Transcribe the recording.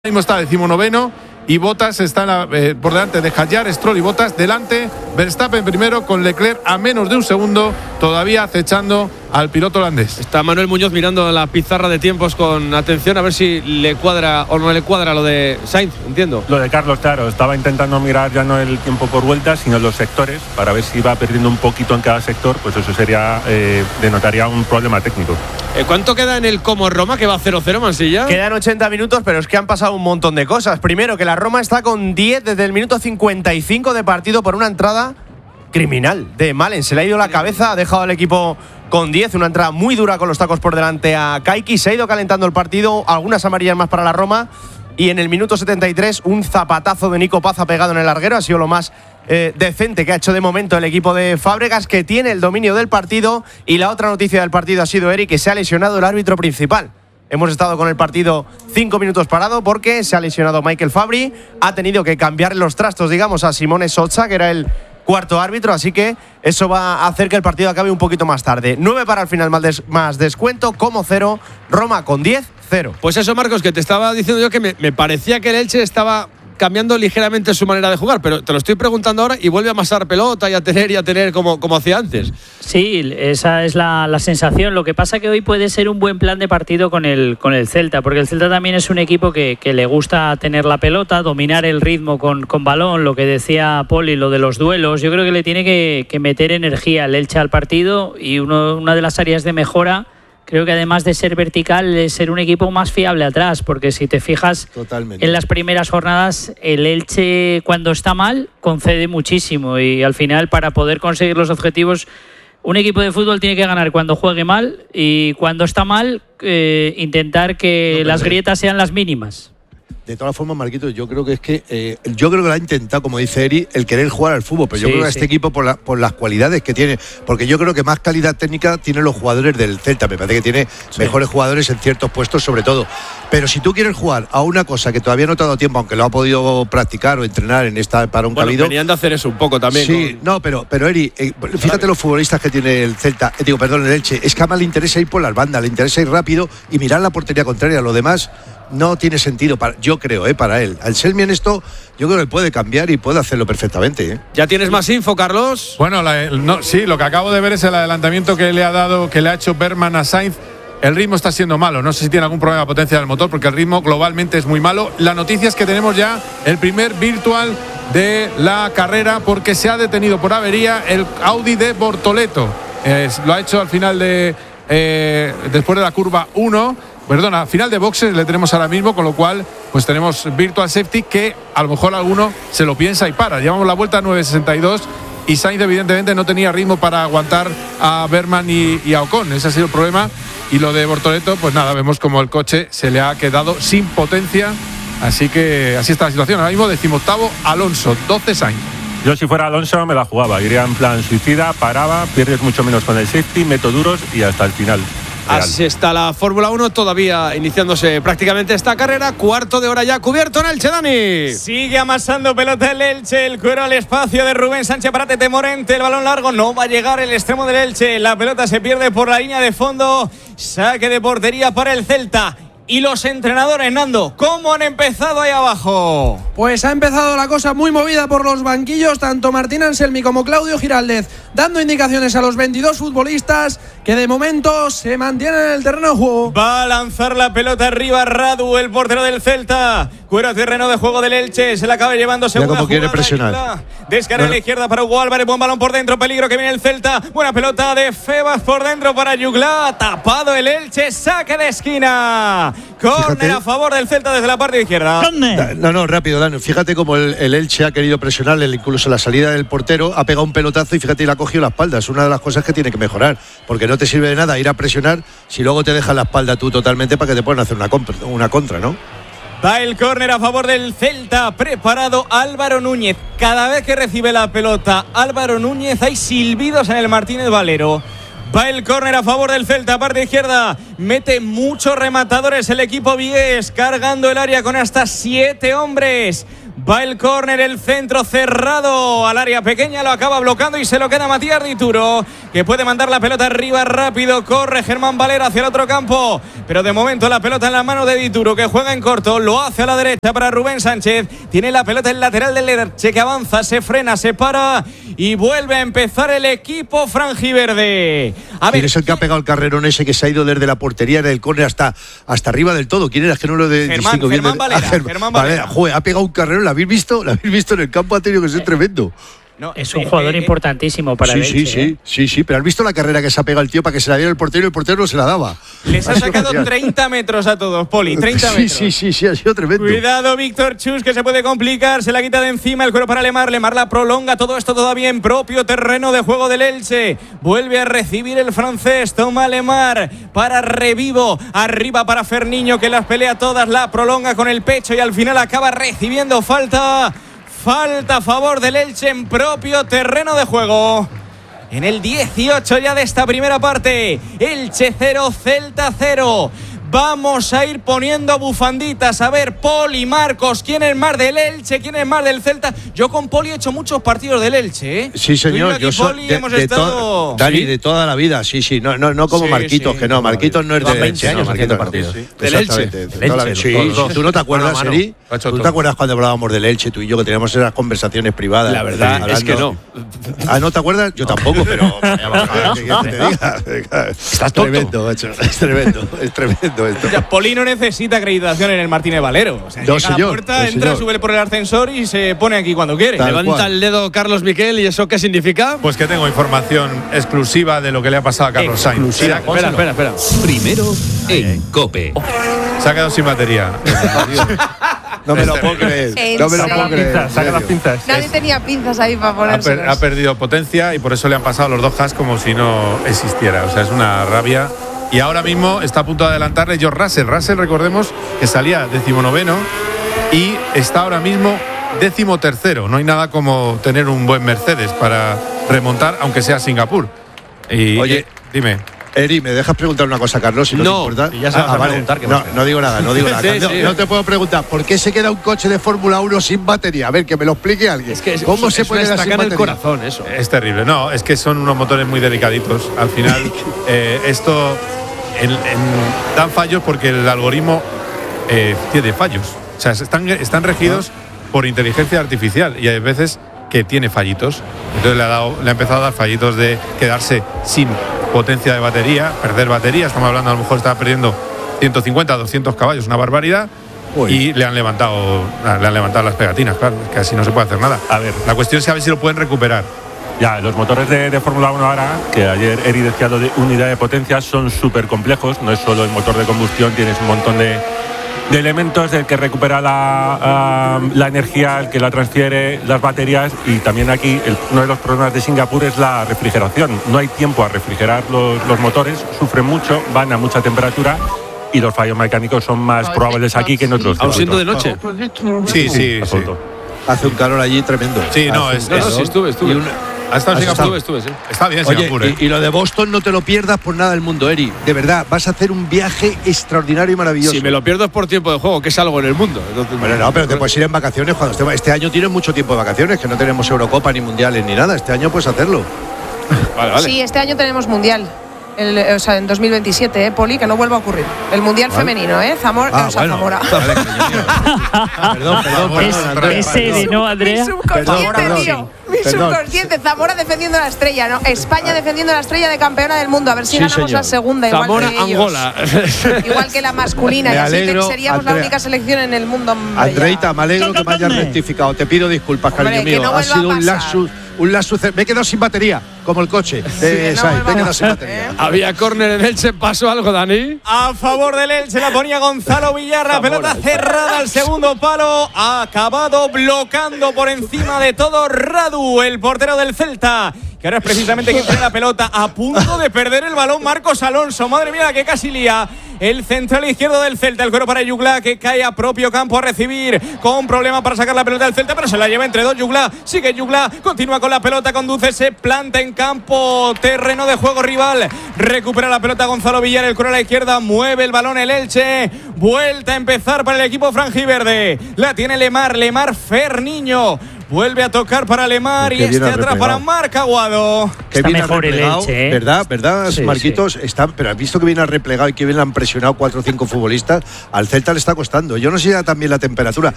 Mismo está 19º y Bottas está por delante de Hadjar, Stroll y Bottas. Delante Verstappen primero con Leclerc a menos de un segundo, todavía acechando al piloto holandés. Está Manuel Muñoz mirando la pizarra de tiempos con atención a ver si le cuadra o no le cuadra lo de Sainz, entiendo. Lo de Carlos, claro, estaba intentando mirar ya no el tiempo por vueltas, sino los sectores, para ver si iba perdiendo un poquito en cada sector, pues eso sería, denotaría un problema técnico. ¿Cuánto queda en el Como Roma, que va 0-0, Mansilla? Quedan 80 minutos, pero es que han pasado un montón de cosas. Primero, que la Roma está con 10 desde el minuto 55 de partido por una entrada criminal de Malen. Se le ha ido la cabeza, ha dejado al equipo con 10, una entrada muy dura con los tacos por delante a Kaiki. Se ha ido calentando el partido, algunas amarillas más para la Roma. Y en el minuto 73, un zapatazo de Nico Paz ha pegado en el larguero. Ha sido lo más decente que ha hecho de momento el equipo de Fábregas, que tiene el dominio del partido. Y la otra noticia del partido ha sido, Eric, que se ha lesionado el árbitro principal. Hemos estado con el partido 5 minutos parado porque se ha lesionado Michael Fabri. Ha tenido que cambiar los trastos, digamos, a Simone Sozza, que era el cuarto árbitro, así que eso va a hacer que el partido acabe un poquito más tarde. 9 para el final, más descuento, Como 0, Roma con 10, 0. Pues eso, Marcos, que te estaba diciendo yo que me parecía que el Elche estaba cambiando ligeramente su manera de jugar, pero te lo estoy preguntando ahora y vuelve a amasar pelota y a tener como hacía antes. Sí, esa es la sensación. Lo que pasa que hoy puede ser un buen plan de partido con el Celta, porque el Celta también es un equipo que le gusta tener la pelota, dominar el ritmo con balón, lo que decía Poli, lo de los duelos. Yo creo que le tiene que meter energía el Elche al partido, y una de las áreas de mejora, creo que además de ser vertical, es ser un equipo más fiable atrás, porque si te fijas en las primeras jornadas, el Elche cuando está mal concede muchísimo, y al final, para poder conseguir los objetivos, un equipo de fútbol tiene que ganar cuando juegue mal, y cuando está mal intentar que las grietas sean las mínimas. De todas formas, Marquitos, yo creo que lo ha intentado, como dice Eri, el querer jugar al fútbol, pero yo creo que este equipo, por las cualidades que tiene, porque yo creo que más calidad técnica tienen los jugadores del Celta. Me parece que tiene mejores jugadores en ciertos puestos, sobre todo. Pero si tú quieres jugar a una cosa que todavía no te ha dado tiempo, aunque lo ha podido practicar o entrenar en esta para un cabido. Venían de hacer eso un poco también. Sí, no, pero Eri, fíjate los futbolistas que tiene el Celta, el Elche, es que además le interesa ir por las bandas, le interesa ir rápido y mirar la portería contraria. Lo demás no tiene sentido, yo creo, para él. Al Selmi en esto, yo creo que puede cambiar y puede hacerlo perfectamente. ¿Ya tienes más info, Carlos? Bueno, sí, lo que acabo de ver es el adelantamiento que le ha hecho Berman a Sainz. El ritmo está siendo malo, no sé si tiene algún problema de potencia del motor, porque el ritmo globalmente es muy malo. La noticia es que tenemos ya el primer virtual de la carrera, porque se ha detenido por avería el Audi de Bortoleto. Lo ha hecho al final después de la curva 1. Perdona, final de boxes le tenemos ahora mismo, con lo cual pues tenemos virtual safety, que a lo mejor alguno se lo piensa y para. Llevamos la vuelta a 9.62 y Sainz evidentemente no tenía ritmo para aguantar a Berman y a Ocon. Ese ha sido el problema. Y lo de Bortoleto, pues nada, vemos como el coche se le ha quedado sin potencia. Así que así está la situación. Ahora mismo 18º Alonso, 12 Sainz. Yo, si fuera Alonso, me la jugaba. Iría en plan suicida, paraba, pierdes mucho menos con el safety, meto duros y hasta el final. Así está la Fórmula 1, todavía iniciándose prácticamente esta carrera. Cuarto de hora ya cubierto en Elche, Dani. Sigue amasando pelota el Elche, el cuero al espacio de Rubén Sánchez para Tete Morente. El balón largo no va a llegar el extremo del Elche. La pelota se pierde por la línea de fondo. Saque de portería para el Celta. Y los entrenadores, Nando, ¿cómo han empezado ahí abajo? Pues ha empezado la cosa muy movida por los banquillos, tanto Martín Anselmi como Claudio Giraldez, dando indicaciones a los 22 futbolistas que de momento se mantienen en el terreno de juego. Va a lanzar la pelota arriba Radu, el portero del Celta. Cuero terreno de juego del Elche, se la acaba llevando segunda jugada. Quiere presionar. Descarga a la izquierda para Hugo Álvarez, buen balón por dentro, peligro que viene el Celta. Buena pelota de Febas por dentro para Yugla, tapado el Elche, saque de esquina. Córner a favor del Celta desde la parte izquierda. No, rápido, Dani. Fíjate cómo el Elche ha querido presionarle, incluso la salida del portero, ha pegado un pelotazo y fíjate, le ha cogido la espalda. Es una de las cosas que tiene que mejorar, porque no te sirve de nada ir a presionar si luego te dejas la espalda tú totalmente para que te puedan hacer una contra, ¿no? Va el córner a favor del Celta, preparado Álvaro Núñez. Cada vez que recibe la pelota Álvaro Núñez hay silbidos en el Martínez Valero. Va el córner a favor del Celta, parte izquierda. Mete muchos rematadores el equipo vigués, cargando el área con hasta 7 hombres. Va el córner, el centro cerrado al área pequeña, lo acaba bloqueando y se lo queda Matías Dituro, que puede mandar la pelota arriba rápido. Corre Germán Valera hacia el otro campo, pero de momento la pelota en la mano de Dituro, que juega en corto, lo hace a la derecha para Rubén Sánchez. Tiene la pelota en lateral del Elche, que avanza, se frena, se para y vuelve a empezar el equipo franjiverde. A ver, ¿quién es el que ha pegado el carrerón ese que se ha ido desde la portería del córner hasta arriba del todo? ¿Quién era? Es que no lo distingo bien. Germán Valera. Germán Valera. Joder, ha pegado un carrerón. ¿La habéis visto? ¿La habéis visto en el campo? Ha tenido que ser tremendo. No, es un jugador importantísimo para el Elche. Sí, pero ¿has visto la carrera que se ha pegado el tío para que se la diera el portero y el portero no se la daba? Les ha sacado 30 metros a todos, Poli, 30 metros. Sí, ha sido tremendo. Cuidado, Víctor Chus, que se puede complicar, se la quita de encima el cuero para Lemar la prolonga, todo esto todavía en propio terreno de juego del Elche. Vuelve a recibir el francés, toma Lemar para Revivo, arriba para Ferniño, que las pelea todas, la prolonga con el pecho y al final acaba recibiendo falta a favor del Elche en propio terreno de juego. En el 18 ya de esta primera parte, Elche 0, Celta 0. Vamos a ir poniendo bufanditas. A ver, Poli, Marcos, ¿quién es más del Elche? ¿Quién es más del Celta? Yo con Poli he hecho muchos partidos del Elche, ¿eh? Sí, señor. Yo soy Dani, de toda la vida, sí. No como Marquitos, que no. Marquitos no es del Elche. No, Marquitos partidos. Del Elche. Sí. ¿Tú no te acuerdas, Eri? ¿Tú te acuerdas cuando hablábamos del Elche, tú y yo, que teníamos esas conversaciones privadas? La verdad es que no. ¿No te acuerdas? Yo tampoco, pero… Estás tonto. Tremendo, macho. Es tremendo esto. Ya, Poli no necesita acreditación en el Martínez Valero. O sea, llega a la puerta, entra, sube por el ascensor y se pone aquí cuando quiere. Levanta el dedo Carlos Miquel, ¿y eso qué significa? Pues que tengo información exclusiva de lo que le ha pasado a Carlos Sainz. Espera. Primero en COPE. Se ha quedado sin batería. No me lo puedo creer. Saca las pinzas. Nadie tenía pinzas ahí para ponerse. Ha perdido potencia y por eso le han pasado los dos has como si no existiera. O sea, es una rabia. Y ahora mismo está a punto de adelantarle George Russell. Russell, recordemos que salía 19º y está ahora mismo 13º. No hay nada como tener un buen Mercedes para remontar, aunque sea Singapur. Oye, dime. Eri, ¿me dejas preguntar una cosa, Carlos? Si no te importa. Ya sabes preguntar. No digo nada. No te puedo preguntar. ¿Por qué se queda un coche de Fórmula 1 sin batería? A ver, que me lo explique alguien. Es que ¿Cómo se puede sacar en el corazón eso? Es terrible. No, es que son unos motores muy delicaditos. Al final, esto dan fallos porque el algoritmo tiene fallos. O sea, están regidos por inteligencia artificial y hay veces que tiene fallitos. Entonces le ha empezado a dar fallitos de quedarse sin potencia de batería, perder batería. Estamos hablando, a lo mejor está perdiendo 150, 200 caballos, una barbaridad. Y le han levantado las pegatinas, claro, que así no se puede hacer nada. A ver, la cuestión es saber si lo pueden recuperar. Ya, los motores de Fórmula 1 ahora, que ayer Eri decía lo de unidad de potencia, son súper complejos. No es solo el motor de combustión, tienes un montón de elementos del que recupera la energía, el que la transfiere, las baterías. Y también aquí uno de los problemas de Singapur es la refrigeración. No hay tiempo a refrigerar los motores, sufren mucho, van a mucha temperatura y los fallos mecánicos son más probables aquí que en otros. ¿Aún siendo de noche? Sí. Hace un calor allí tremendo. Sí, sí, estuve. Hasta Singapur. Estuve, sí. Está bien, Oye, Singapur. y lo de Boston no te lo pierdas por nada del mundo, Eri. De verdad, vas a hacer un viaje extraordinario y maravilloso. Si me lo pierdo es por tiempo de juego, que es algo en el mundo. Entonces, bueno, no, pero te puedes ir en vacaciones cuando este año tienes mucho tiempo de vacaciones, que no tenemos Eurocopa ni mundiales ni nada. Este año puedes hacerlo. Vale. Sí, este año tenemos mundial. O sea, en 2027, Poli, que no vuelva a ocurrir. El mundial femenino, Zamora. Zamora. Perdón. Es sede, ¿no, Andrea? Mi subconsciente, tío. Mi subconsciente. Zamora defendiendo la estrella, ¿no? España defendiendo la estrella de campeona del mundo. A ver si ganamos la segunda, igual Zamora, que ellos. Angola. Igual que la masculina. Me y así alegro, seríamos Andrea. la única selección en el mundo. Andreita, me alegro que me hayas rectificado. Te pido disculpas, cariño mío. No ha sido un lapsus. Me he quedado sin batería, como el coche. Me he quedado sin batería. Había córner en Elche, ¿pasó algo, Dani? A favor del Elche la ponía Gonzalo Villar, la pelota cerrada al segundo palo, ha acabado bloqueando por encima de todo Radu, el portero del Celta, que ahora es precisamente quien tiene la pelota. A punto de perder el balón Marcos Alonso. Madre mía, que casi lía. El central izquierdo del Celta, el cuero para Jugla, que cae a propio campo a recibir, con problema para sacar la pelota del Celta, pero se la lleva entre dos. Jugla, sigue Jugla, continúa con la pelota, conduce, se planta en campo, terreno de juego rival, recupera la pelota Gonzalo Villar, el cuero a la izquierda, mueve el balón el Elche, vuelta a empezar para el equipo franjiverde, la tiene Lemar Ferniño. Vuelve a tocar para Lemar y atrás para Marc Aguado. Está mejor el Elche, ¿eh? ¿Verdad, sí, Marquitos? Sí. Pero has visto que viene replegado y que bien le han presionado 4 o 5 futbolistas. Al Celta le está costando. Yo no sé ya también la temperatura.